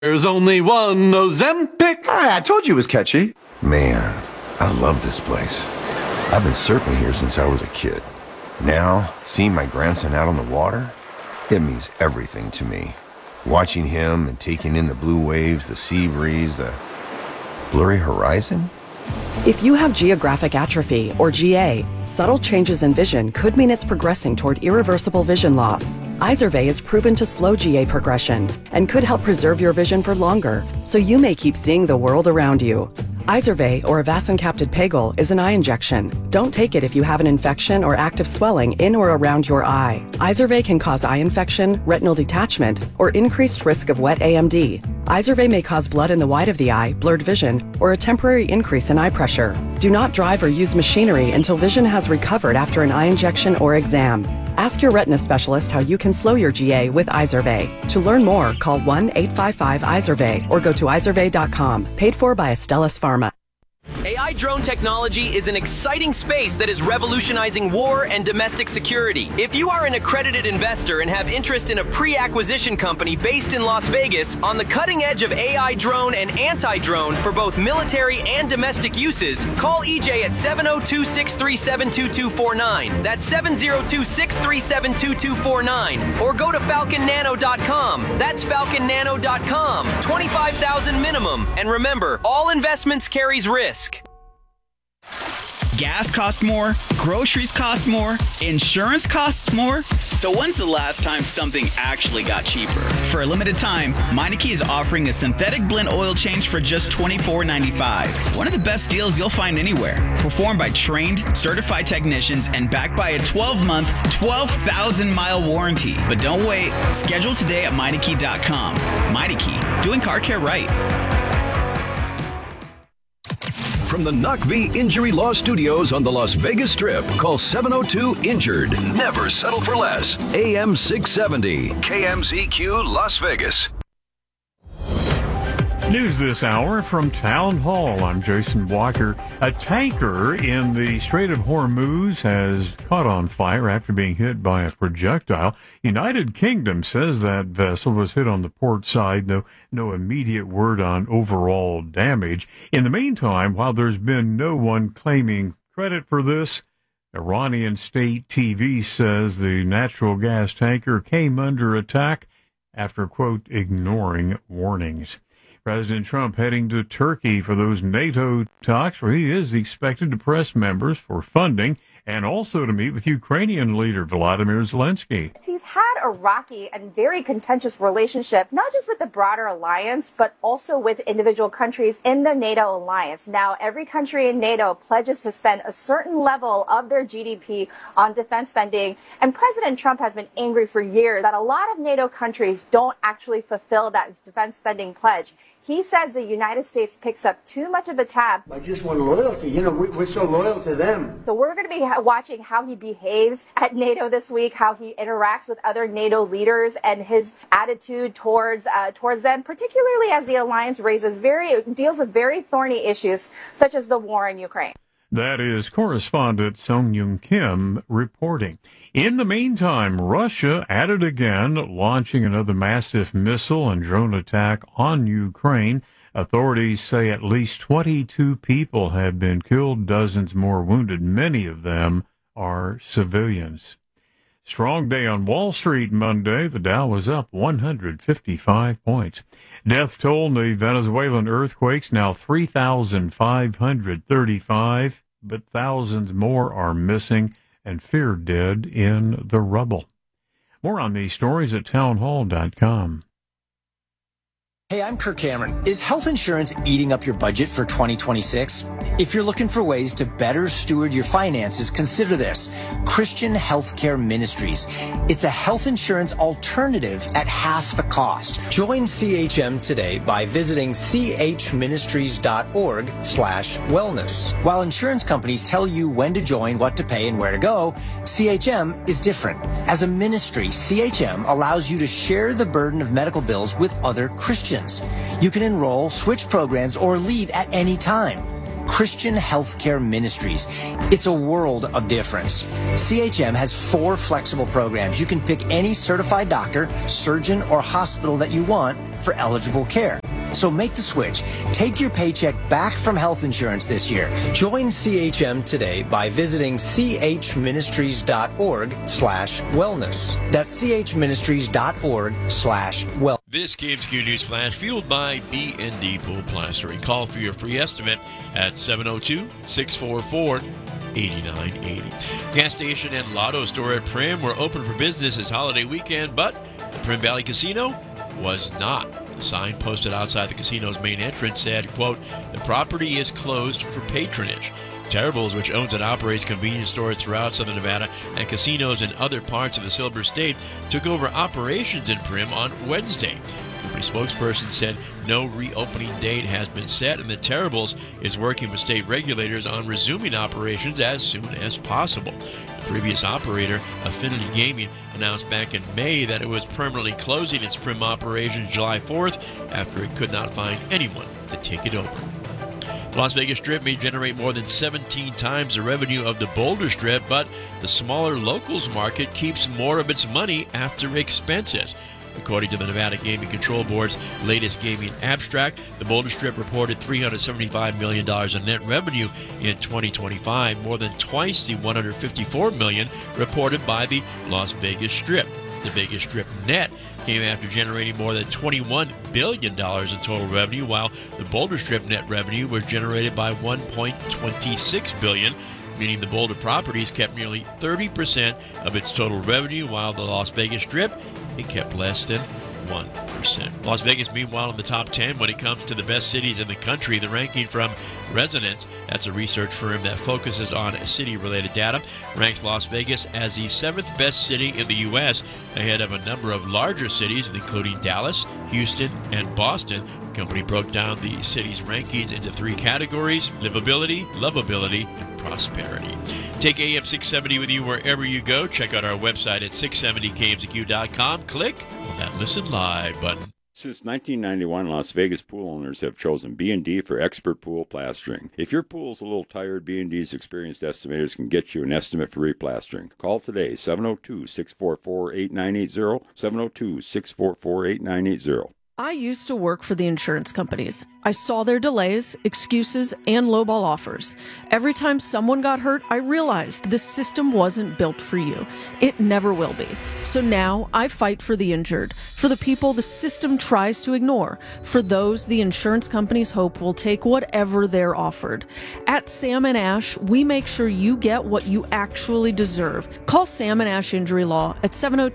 There's only one Ozempic. I told you it was catchy. Man, I love this place. I've been surfing here since I was a kid. Now, seeing my grandson out on the water, it means everything to me. Watching him and taking in the blue waves, the sea breeze, the blurry horizon. If you have geographic atrophy, or GA, subtle changes in vision could mean it's progressing toward irreversible vision loss. Izervay is proven to slow GA progression and could help preserve your vision for longer, so you may keep seeing the world around you. Izervay, or avacincaptad pegol, is an eye injection. Don't take it if you have an infection or active swelling in or around your eye. Izervay can cause eye infection, retinal detachment, or increased risk of wet AMD. Izervay may cause blood in the white of the eye, blurred vision, or a temporary increase in eye pressure. Do not drive or use machinery until vision has recovered after an eye injection or exam. Ask your retina specialist how you can slow your GA with Izervay. To learn more, call 1-855-IZERVAY or go to izervay.com. Paid for by Astellas Pharma. AI drone technology is an exciting space that is revolutionizing war and domestic security. If you are an accredited investor and have interest in a pre-acquisition company based in Las Vegas on the cutting edge of AI drone and anti-drone for both military and domestic uses, call EJ at 702-637-2249. That's 702-637-2249. Or go to falconnano.com. That's falconnano.com. $25,000 minimum. And remember, all investments carries risk. Gas costs more, groceries cost more, insurance costs more. So when's the last time something actually got cheaper? For a limited time, Meineke is offering a synthetic blend oil change for just $24.95. One of the best deals you'll find anywhere. Performed by trained, certified technicians and backed by a 12-month, 12,000-mile warranty. But don't wait. Schedule today at Meineke.com. Meineke, doing car care right. From the Knock V Injury Law Studios on the Las Vegas Strip, call 702-INJURED. Never settle for less. AM 670, KMZQ Las Vegas. News this hour from Town Hall. I'm Jason Walker. A tanker in the Strait of Hormuz has caught on fire after being hit by a projectile. United Kingdom says that vessel was hit on the port side, though no immediate word on overall damage. In the meantime, while there's been no one claiming credit for this, Iranian state TV says the natural gas tanker came under attack after, quote, ignoring warnings. President Trump heading to Turkey for those NATO talks where he is expected to press members for funding and also to meet with Ukrainian leader Volodymyr Zelensky. He's had a rocky and very contentious relationship, not just with the broader alliance, but also with individual countries in the NATO alliance. Now, every country in NATO pledges to spend a certain level of their GDP on defense spending. And President Trump has been angry for years that a lot of NATO countries don't actually fulfill that defense spending pledge. He says the United States picks up too much of the tab. I just want loyalty. You know, we're so loyal to them. So we're going to be watching how he behaves at NATO this week, how he interacts with other NATO leaders and his attitude towards them, particularly as the alliance deals with very thorny issues such as the war in Ukraine. That is correspondent Sung Yoon Kim reporting. In the meantime, Russia at it again, launching another massive missile and drone attack on Ukraine. Authorities say at least 22 people have been killed, dozens more wounded. Many of them are civilians. Strong day on Wall Street Monday. The Dow was up 155 points. Death toll in the Venezuelan earthquakes now 3,535, but thousands more are missing and feared dead in the rubble. More on these stories at townhall.com. Hey, I'm Kirk Cameron. Is health insurance eating up your budget for 2026? If you're looking for ways to better steward your finances, consider this. Christian Healthcare Ministries. It's a health insurance alternative at half the cost. Join CHM today by visiting chministries.org/wellness. While insurance companies tell you when to join, what to pay, and where to go, CHM is different. As a ministry, CHM allows you to share the burden of medical bills with other Christians. You can enroll, switch programs, or leave at any time. Christian Healthcare Ministries. It's a world of difference. CHM has 4 flexible programs. You can pick any certified doctor, surgeon, or hospital that you want for eligible care. So make the switch. Take your paycheck back from health insurance this year. Join CHM today by visiting chministries.org/wellness. That's chministries.org/wellness. This KMZQ News Flash fueled by B&D Pool Plastering. Call for your free estimate at 702-644-8980. Gas station and lotto store at Primm were open for business this holiday weekend, but the Primm Valley Casino was not. The sign posted outside the casino's main entrance said, quote, "The property is closed for patronage." Terrible's, which owns and operates convenience stores throughout Southern Nevada and casinos in other parts of the Silver State, took over operations in Primm on Wednesday. The company spokesperson said no reopening date has been set, and the Terrible's is working with state regulators on resuming operations as soon as possible. The previous operator, Affinity Gaming, announced back in May that it was permanently closing its Primm operations July 4th after it could not find anyone to take it over. The Las Vegas Strip may generate more than 17 times the revenue of the Boulder Strip, but the smaller locals market keeps more of its money after expenses. According to the Nevada Gaming Control Board's latest gaming abstract, the Boulder Strip reported $375 million in net revenue in 2025, more than twice the $154 million reported by the Las Vegas Strip. The Vegas Strip net came after generating more than $21 billion in total revenue, while the Boulder Strip net revenue was generated by $1.26 billion, meaning the Boulder properties kept nearly 30% of its total revenue, while the Las Vegas Strip, it kept less than 1%. Las Vegas, meanwhile, in the top 10 when it comes to the best cities in the country. The ranking from Resonance, that's a research firm that focuses on city-related data, ranks Las Vegas as the 7th best city in the U.S., ahead of a number of larger cities, including Dallas, Houston, and Boston. The company broke down the city's rankings into 3 categories: livability, lovability, and prosperity. Take AM 670 with you wherever you go. Check out our website at 670kmzq.com. Click on that Listen Live button. Since 1991, Las Vegas pool owners have chosen B&D for expert pool plastering. If your pool's a little tired, B&D's experienced estimators can get you an estimate for replastering. Call today, 702-644-8980, 702-644-8980. I used to work for the insurance companies. I saw their delays, excuses, and lowball offers. Every time someone got hurt, I realized this system wasn't built for you. It never will be. So now I fight for the injured, for the people the system tries to ignore, for those the insurance companies hope will take whatever they're offered. At Sam & Ash, we make sure you get what you actually deserve. Call Sam & Ash Injury Law at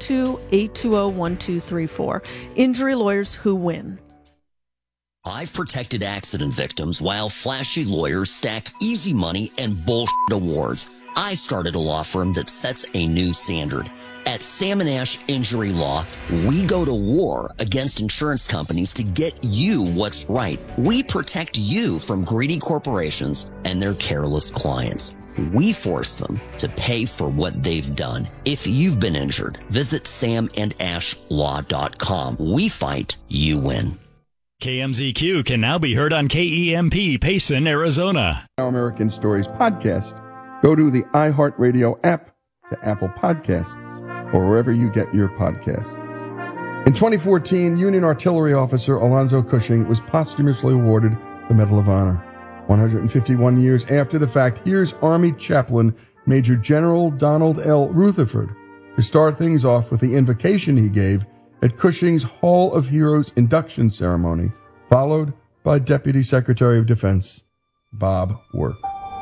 702-820-1234. Injury lawyers who win. I've protected accident victims while flashy lawyers stack easy money and bullshit awards. I started a law firm that sets a new standard. At Sam & Ash Injury Law, we go to war against insurance companies to get you what's right. We protect you from greedy corporations and their careless clients. We force them to pay for what they've done. If you've been injured, visit samandashlaw.com. We fight, you win. KMZQ can now be heard on KEMP, Payson, Arizona. Our American Stories podcast. Go to the iHeartRadio app, to Apple Podcasts, or wherever you get your podcasts. In 2014, Union Artillery Officer Alonzo Cushing was posthumously awarded the Medal of Honor. 151 years after the fact, here's Army Chaplain Major General Donald L. Rutherford to start things off with the invocation he gave at Cushing's Hall of Heroes induction ceremony, followed by Deputy Secretary of Defense Bob Work.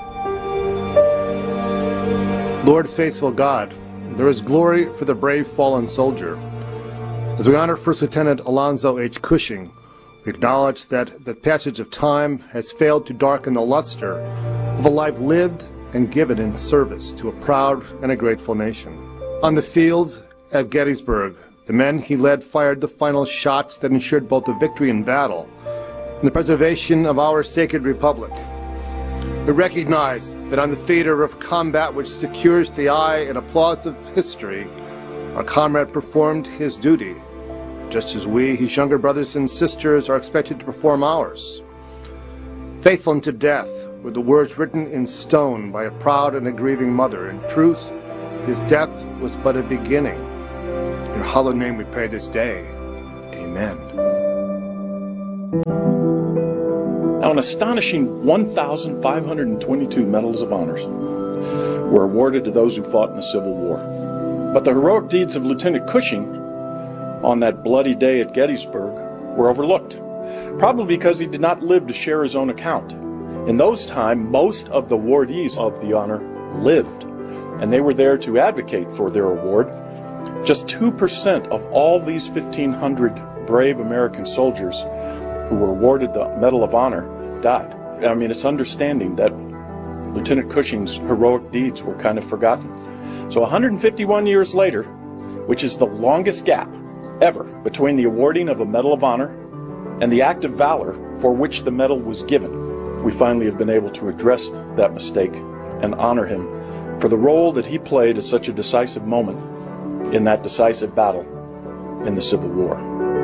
Lord faithful God, there is glory for the brave fallen soldier. As we honor First Lieutenant Alonzo H. Cushing, we acknowledge that the passage of time has failed to darken the luster of a life lived and given in service to a proud and a grateful nation. On the field at Gettysburg, the men he led fired the final shots that ensured both the victory in battle and the preservation of our sacred republic. We recognize that on the theater of combat which secures the eye and applause of history, our comrade performed his duty, just as we, his younger brothers and sisters, are expected to perform ours. Faithful unto death, were the words written in stone by a proud and a grieving mother. In truth, his death was but a beginning. In your hallowed name we pray this day. Amen. Now, an astonishing 1,522 Medals of Honor were awarded to those who fought in the Civil War. But the heroic deeds of Lieutenant Cushing on that bloody day at Gettysburg were overlooked, probably because he did not live to share his own account. In those times, most of the awardees of the honor lived, and they were there to advocate for their award. Just 2% of all these 1,500 brave American soldiers who were awarded the Medal of Honor died. I mean, it's understanding that Lieutenant Cushing's heroic deeds were kind of forgotten. So 151 years later, which is the longest gap ever between the awarding of a Medal of Honor and the act of valor for which the medal was given, we finally have been able to address that mistake and honor him for the role that he played at such a decisive moment in that decisive battle in the Civil War.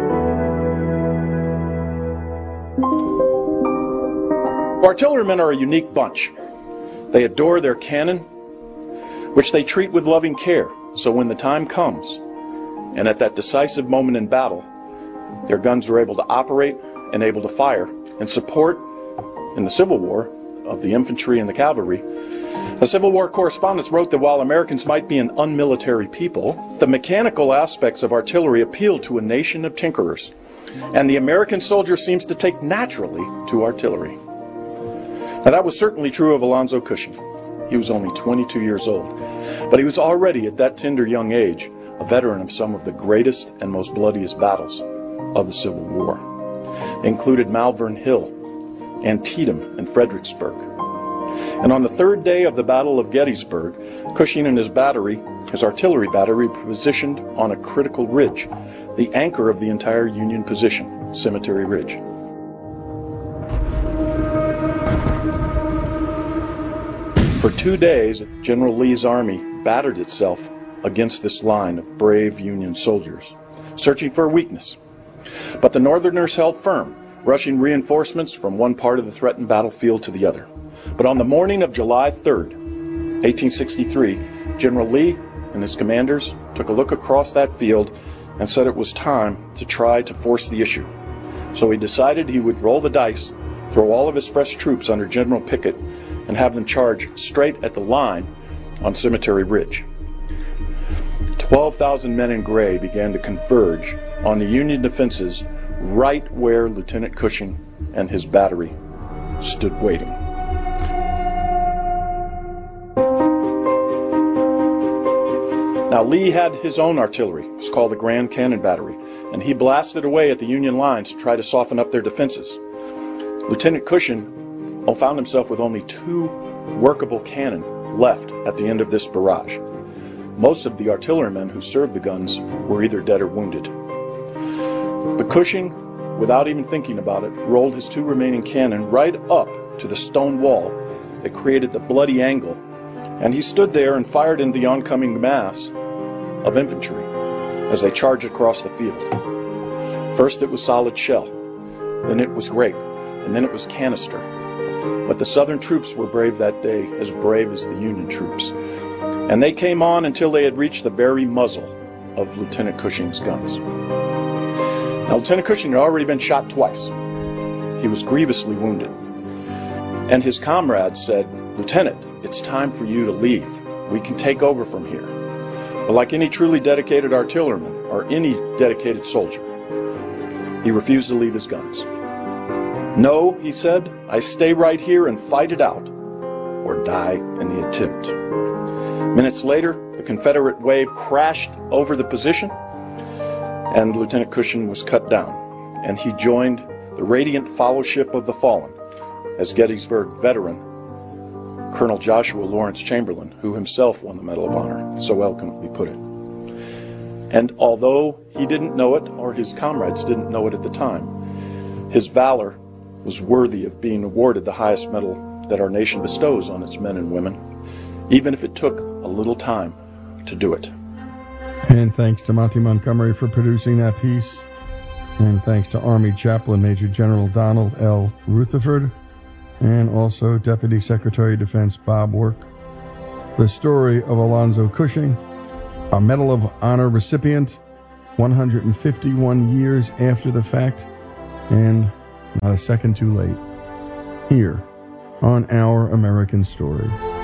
Artillerymen are a unique bunch. They adore their cannon, which they treat with loving care. So when the time comes, and at that decisive moment in battle, their guns are able to operate and able to fire in support in the Civil War of the infantry and the cavalry. A Civil War correspondent wrote that while Americans might be an unmilitary people, the mechanical aspects of artillery appeal to a nation of tinkerers, and the American soldier seems to take naturally to artillery. Now, that was certainly true of Alonzo Cushing. He was only 22 years old, but he was already at that tender young age a veteran of some of the greatest and most bloodiest battles of the Civil War. They included Malvern Hill, Antietam, and Fredericksburg. And on the third day of the Battle of Gettysburg, Cushing and his artillery battery, positioned on a critical ridge, the anchor of the entire Union position, Cemetery Ridge. For 2 days, General Lee's army battered itself against this line of brave Union soldiers, searching for a weakness. But the Northerners held firm, rushing reinforcements from one part of the threatened battlefield to the other. But on the morning of July 3rd, 1863, General Lee and his commanders took a look across that field and said it was time to try to force the issue. So he decided he would roll the dice, throw all of his fresh troops under General Pickett, and have them charge straight at the line on Cemetery Ridge. 12,000 men in gray began to converge on the Union defenses right where Lieutenant Cushing and his battery stood waiting. Now, Lee had his own artillery. It was called the Grand Cannon Battery, and he blasted away at the Union lines to try to soften up their defenses. Lieutenant Cushing found himself with only 2 workable cannon left at the end of this barrage. Most of the artillerymen who served the guns were either dead or wounded. But Cushing, without even thinking about it, rolled his 2 remaining cannon right up to the stone wall that created the bloody angle, and he stood there and fired into the oncoming mass of infantry as they charged across the field. First it was solid shell, then it was grape, and then it was canister. But the Southern troops were brave that day, as brave as the Union troops. And they came on until they had reached the very muzzle of Lieutenant Cushing's guns. Now, Lieutenant Cushing had already been shot twice. He was grievously wounded. And his comrades said, "Lieutenant, it's time for you to leave. We can take over from here." But like any truly dedicated artilleryman or any dedicated soldier, he refused to leave his guns. "No," he said, "I stay right here and fight it out, or die in the attempt." Minutes later, the Confederate wave crashed over the position, and Lieutenant Cushing was cut down, and he joined the radiant fellowship of the fallen as Gettysburg veteran Colonel Joshua Lawrence Chamberlain, who himself won the Medal of Honor, so eloquently put it. And although he didn't know it, or his comrades didn't know it at the time, his valor was worthy of being awarded the highest medal that our nation bestows on its men and women, even if it took a little time to do it. And thanks to Monty Montgomery for producing that piece. And thanks to Army Chaplain Major General Donald L. Rutherford. and also Deputy Secretary of Defense Bob Work. The story of Alonzo Cushing, a Medal of Honor recipient, 151 years after the fact, and not a second too late, here on Our American Stories.